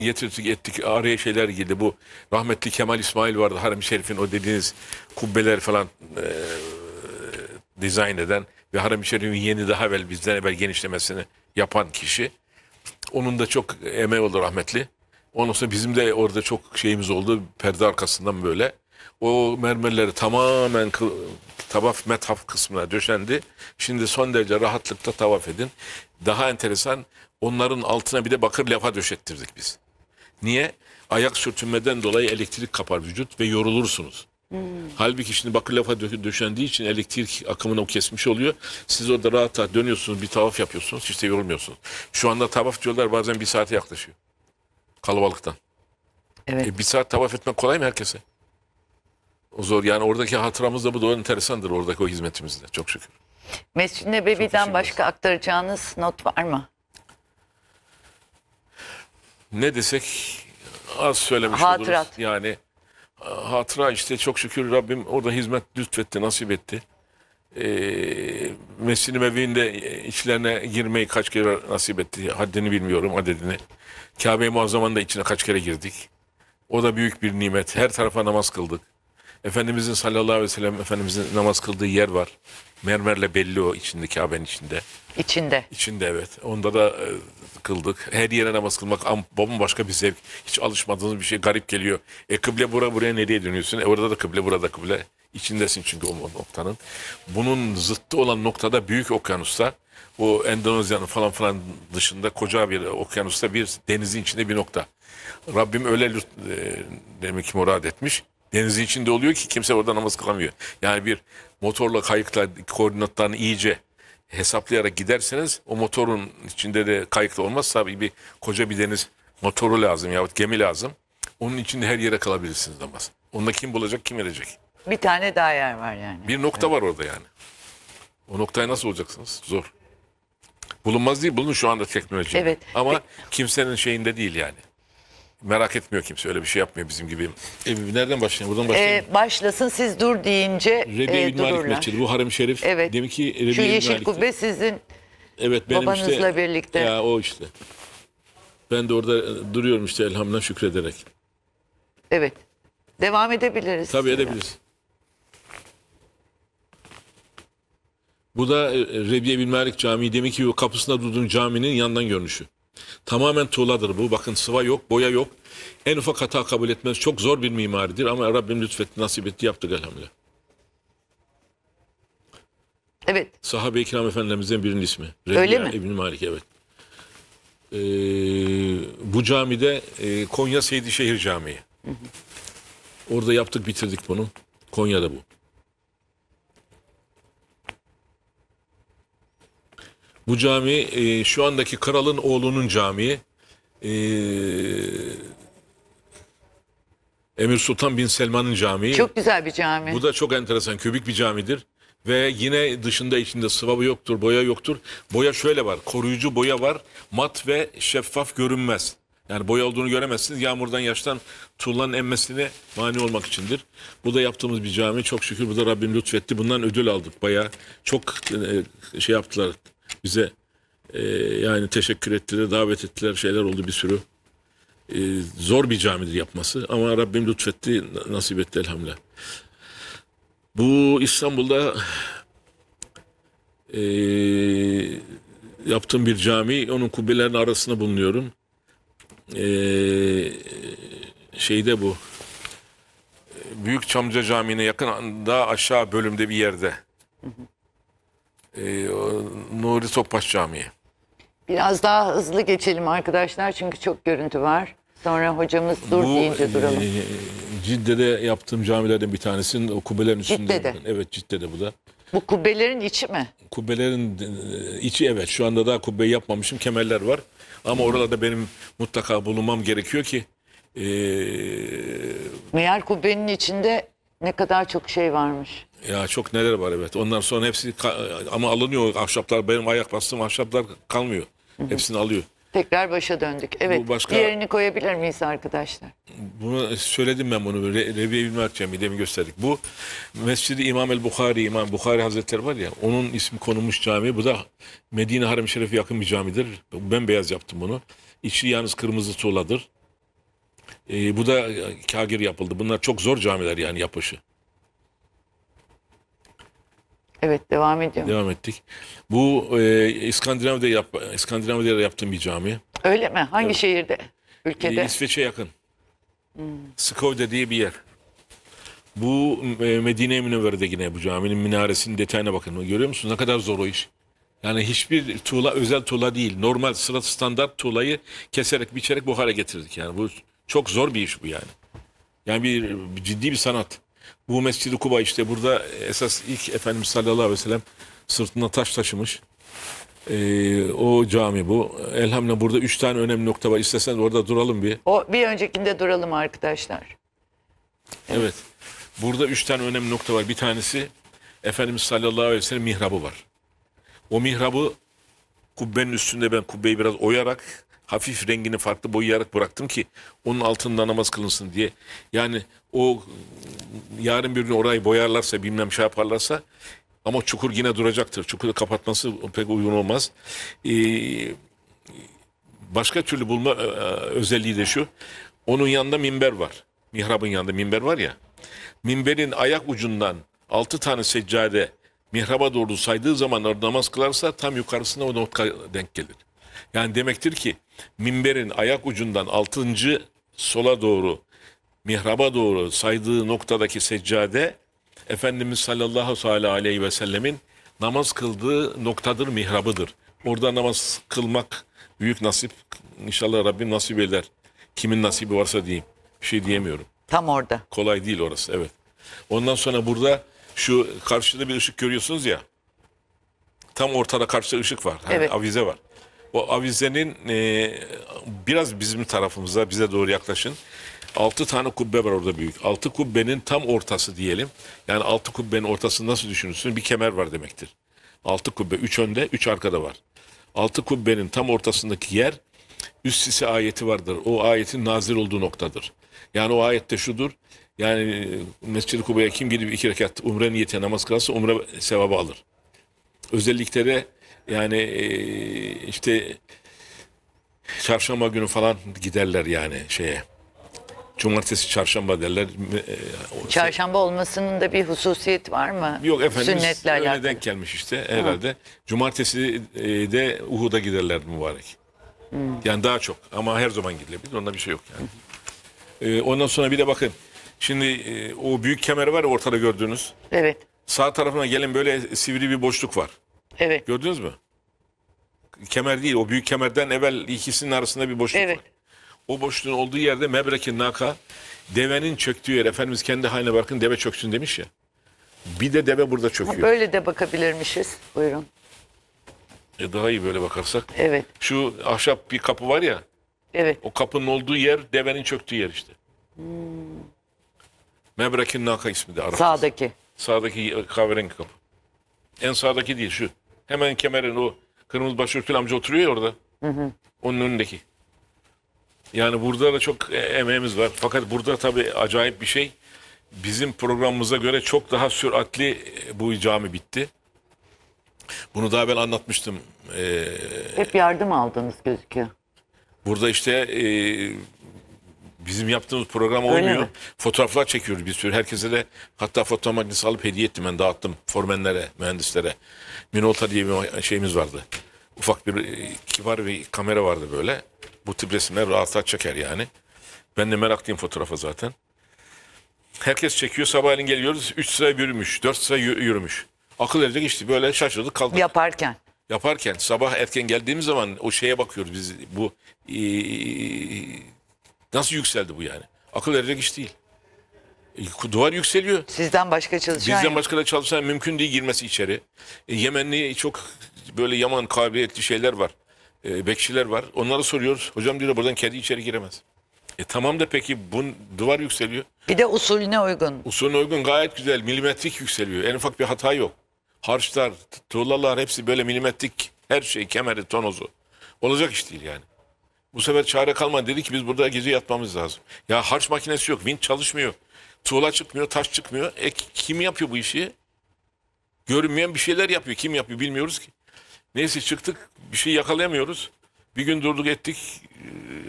getirdik ettik, araya şeyler girdi. Bu rahmetli Kemal İsmail vardı, Harem-i Şerif'in o dediğiniz kubbeler falan dizayn eden ve Harem-i Şerif'in yeni daha evvel bizden evvel genişlemesini yapan kişi. Onun da çok emeği oldu rahmetli. Ondan sonra bizim de orada çok şeyimiz oldu perde arkasından böyle. O mermerleri tamamen tavaf methaf kısmına döşendi. Şimdi son derece rahatlıkla tavaf edin. Daha enteresan, onların altına bir de bakır levha döşettirdik biz. Niye? Ayak sürtünmeden dolayı elektrik kapar vücut ve yorulursunuz. Halbuki şimdi bakır levha döşendiği için elektrik akımını o kesmiş oluyor. Siz orada rahat rahat dönüyorsunuz, bir tavaf yapıyorsunuz, hiç de yorulmuyorsunuz. Şu anda tavaf diyorlar bazen bir saate yaklaşıyor. Kalabalıktan. Evet. Bir saat tavaf etmek kolay mı herkese? O zor yani, oradaki hatıramız da bu da enteresandır, oradaki o hizmetimizde çok şükür. Mescid-i Nebevi'den başka aktaracağınız not var mı? Ne desek az söylemiş Hatırat. oluruz. Yani hatıra işte, çok şükür Rabbim orada hizmet lütfetti, nasip etti. Mescid-i Nebevi'nde içlerine girmeyi kaç kere nasip etti. Haddini bilmiyorum, adedini. Kabe-i Muazzama'nın da içine kaç kere girdik. O da büyük bir nimet. Her tarafa namaz kıldık. Efendimizin sallallahu aleyhi ve sellem Efendimizin namaz kıldığı yer var. Mermerle belli o içinde, Kabe'nin içinde. İçinde. İçinde evet. Onda da kıldık. Her yere namaz kılmak bambaşka bir zevk. Hiç alışmadığınız bir şey, garip geliyor. Kıble buraya nereye dönüyorsun? Orada da kıble, burada kıble. İçindesin çünkü o noktanın. Bunun zıttı olan noktada Büyük Okyanus'ta, o Endonezya'nın falan filan dışında koca bir okyanusta, bir denizin içinde bir nokta. Rabbim öyle demek ki murad etmiş. Denizin içinde oluyor ki kimse orada namaz kılamıyor. Yani bir motorla, kayıkla koordinatlarını iyice hesaplayarak giderseniz, o motorun içinde de kayıkla olmazsa bir koca bir deniz motoru lazım yahut gemi lazım. Onun içinde her yere kalabilirsiniz namaz. Onda kim bulacak, kim edecek? Bir tane daha yer var yani. Bir nokta var orada yani. O noktaya nasıl olacaksınız? Zor. Bulunmaz değil, bulun şu anda teknoloji. Evet. Ama kimsenin şeyinde değil yani. Merak etmiyor kimse, öyle bir şey yapmıyor bizim gibi. Nereden başlayalım? Buradan başlayalım. Başlasın, siz dur deyince Rebiye bin Malik dururlar. Mescidi, bu Harem-i Şerif. Evet. Demek ki Şu Rebiye bin yeşil Malik'ti. kubbe sizin Evet, benim babanızla işte, birlikte. ya o işte. Ben de orada duruyorum işte, elhamdülillah şükrederek. Evet. Devam edebiliriz. Tabii edebiliriz. Bu da Rebiye bin Malik Camii. Demek ki o kapısında durduğun caminin yandan görünüşü. Tamamen tuğladır bu. Bakın, sıva yok, boya yok. En ufak hata kabul etmez. Çok zor bir mimaridir ama Rabbim lütfetti, nasip etti, yaptık elhamdülillah. Evet. Sahabe-i Kiram Efendilerimizden birinin ismi. Öyle Rebiye mi? bin Malik, evet. Bu camide Konya Seydişehir Camii. Orada yaptık, bitirdik bunu. Konya'da bu. Bu cami şu andaki kralın oğlunun camii. Emir Sultan Bin Selman'ın camii. Çok güzel bir cami. Bu da çok enteresan, kübik bir camidir. Ve yine dışında, içinde sıvabı yoktur, boya yoktur. Boya şöyle var, koruyucu boya var. Mat ve şeffaf, görünmez. Yani boya olduğunu göremezsiniz. Yağmurdan, yaştan tuğlanın emmesine mani olmak içindir. Bu da yaptığımız bir cami. Çok şükür bu da Rabbim lütfetti. Bundan ödül aldık bayağı. Çok şey yaptılar bize. Yani teşekkür ettiler, davet ettiler, şeyler oldu bir sürü. Zor bir camidir yapması ama Rabbim lütfetti, nasip etti elhamdülillah. Bu İstanbul'da yaptığım bir cami, onun kubbelerinin arasında bulunuyorum. Şeyde bu, Büyük Çamlıca Camii'ne yakın aşağı bölümde bir yerde. Nuri Topbaş Camii. Biraz daha hızlı geçelim arkadaşlar çünkü çok görüntü var. Sonra hocamız dur deyince duralım. Cidde'de yaptığım camilerden bir tanesinin o kubbelerin üstünde. Cidde'de. Evet, Cidde'de bu da. Bu kubbelerin içi mi? Kubbelerin içi, evet. Şu anda daha kubbeyi yapmamışım. Kemerler var. Ama oralarda benim mutlaka bulunmam gerekiyor ki Meğer kubbenin içinde ne kadar çok şey varmış. ya çok neler var, evet. Ondan sonra hepsi ama alınıyor ahşaplar. Benim ayak bastığım ahşaplar kalmıyor. Hepsini alıyor. Tekrar başa döndük. Evet. başka- Diğerini koyabilir miyiz arkadaşlar? Bunu söyledim ben bunu. Rebiye bin Malik Camii demin gösterdik. Bu Mescid-i İmam el-Bukhari, İmam Bukhari Hazretleri var ya, onun ismi konulmuş cami. Bu da Medine Harem-i Şerif'e yakın bir camidir. Ben beyaz yaptım bunu. İçi yalnız kırmızı tuğladır. Bu da kagir yapıldı. Bunlar çok zor camiler yani yapışı. Evet, devam ediyor. Devam ettik. Bu İskandinavya'da yaptığım bir cami. Öyle mi? Hangi şehirde? Ülkede? İsveç'e yakın. Skövde diye bir yer. Bu Medine-i Münevvere'de yine bu caminin minaresinin detayına bakın. Görüyor musunuz ne kadar zor o iş? Yani hiçbir tuğla özel tuğla değil. Normal standart tuğlayı keserek biçerek bu hale getirdik. Yani bu çok zor bir iş bu yani. Yani bir ciddi bir sanat. Bu Mescid-i Kuba işte burada esas ilk Efendimiz sallallahu aleyhi ve sellem sırtına taş taşımış. O cami bu. Elhamdülillah burada 3 tane önemli nokta var. İsterseniz orada duralım bir. O bir öncekinde duralım arkadaşlar. Evet. Burada 3 tane önemli nokta var. Bir tanesi Efendimiz sallallahu aleyhi ve sellem mihrabı var. O mihrabı kubbenin üstünde ben kubbeyi biraz oyarak hafif rengini farklı boyayarak bıraktım ki onun altında namaz kılınsın diye. Yani o yarın bir gün orayı boyarlarsa bilmem şey yaparlarsa ama çukur yine duracaktır. Çukuru kapatması pek uygun olmaz. Başka türlü bulma özelliği de şu. Onun yanında minber var. Mihrabın yanında minber var ya. Minberin ayak ucundan 6 tane seccade mihraba doğru saydığı zaman orada namaz kılarsa tam yukarısına o nokta denk gelir. Yani demektir ki minberin ayak ucundan 6. sola doğru mihraba doğru saydığı noktadaki seccade Efendimiz sallallahu aleyhi ve sellemin namaz kıldığı noktadır, mihrabıdır. Orada namaz kılmak büyük nasip. İnşallah Rabbim nasip eder. Kimin nasibi varsa diyeyim. Bir şey diyemiyorum. Tam orada. Kolay değil orası, evet. Ondan sonra burada şu karşıda bir ışık görüyorsunuz ya. Tam ortada karşıda ışık var. Hani Evet. avize var. O avizenin biraz bizim tarafımıza, bize doğru yaklaşın. 6 tane kubbe var orada büyük. 6 kubbenin tam ortası diyelim. Yani 6 kubbenin ortasını nasıl düşünürsün? Bir kemer var demektir. 6 kubbe, 3 önde, 3 arkada var. 6 kubbenin tam ortasındaki yer üst sisi ayeti vardır. O ayetin nazil olduğu noktadır. Yani o ayette şudur. Yani Mescid-i Kuba'ya kim gidip 2 rekat umre niyetiyle namaz kılarsa umre sevabı alır. Özellikle de yani işte çarşamba günü falan giderler yani şeye. Cumartesi, çarşamba derler. Çarşamba olmasının da bir hususiyeti var mı? Yok efendim Sünnetle öyle alakalı. denk gelmiş işte herhalde. Cumartesi de Uhud'a giderlerdi mübarek. Yani daha çok ama her zaman gidilebilir. Onda bir şey yok yani. Ondan sonra bir de bakın. Şimdi o büyük kemer var ya ortada gördüğünüz. Evet. Sağ tarafına gelin böyle sivri bir boşluk var. Evet. Gördünüz mü? Kemer değil. O büyük kemerden evvel ikisinin arasında bir boşluk Evet. var. O boşluğun olduğu yerde Mebrek-i Naka devenin çöktüğü yer. Efendimiz kendi haline bakın deve çöksün demiş ya. Bir de deve burada çöküyor. Böyle de bakabilirmişiz. Buyurun. Daha iyi böyle bakarsak. Evet. Şu ahşap bir kapı var ya. Evet. O kapının olduğu yer devenin çöktüğü yer işte. Mebrek-i Naka ismi de Arap. Sağdaki. Sağdaki kahverengi kapı. En sağdaki değil şu. Hemen kemerin o kırmızı başörtülü amca oturuyor ya orada. Onun önündeki. Yani burada da çok emeğimiz var. Fakat burada tabii acayip bir şey. Bizim programımıza göre çok daha süratli bu cami bitti. Bunu daha ben anlatmıştım. Hep yardım aldınız gözüküyor. Burada işte bizim yaptığımız program Öyle olmuyor. mi? Fotoğraflar çekiyoruz bir sürü. Herkese de hatta fotoğraf makinesi alıp hediye ettim. Ben dağıttım formenlere, mühendislere. Minolta diye bir şeyimiz vardı. Ufak bir kibar bir kamera vardı böyle. Bu tip resimler rahat çeker yani. Ben de meraklıyım fotoğrafa zaten. Herkes çekiyor. Sabahleyin geliyoruz. 3 sıra yürümüş. 4 sıra yürümüş. Akıl edecek işte. Böyle şaşırdık kaldık. Yaparken. Yaparken sabah erken geldiğimiz zaman o şeye bakıyoruz biz. Bu nasıl yükseldi bu yani? Akıl edecek iş değil. Duvar yükseliyor. Sizden başka çalışan Bizden yok. başka da çalışan mümkün değil girmesi içeri. Yemenli çok böyle yaman kabiliyetli şeyler var. Bekçiler var. Onlara soruyoruz. Hocam diyor buradan kedi içeri giremez. Tamam da peki bu duvar yükseliyor. Bir de usulüne uygun. Usulüne uygun gayet güzel. Milimetrik yükseliyor. En ufak bir hata yok. Harçlar, tuğlalar hepsi böyle milimetrik. Her şey kemeri, tonozu. Olacak iş değil yani. Bu sefer çare kalmadı. Dedi ki biz burada gece yatmamız lazım. Ya harç makinesi yok. Vinç çalışmıyor. Tuğla çıkmıyor, taş çıkmıyor. Kim yapıyor bu işi? Görünmeyen bir şeyler yapıyor. Kim yapıyor bilmiyoruz ki. Neyse çıktık. Bir şey yakalayamıyoruz. Bir gün durduk ettik.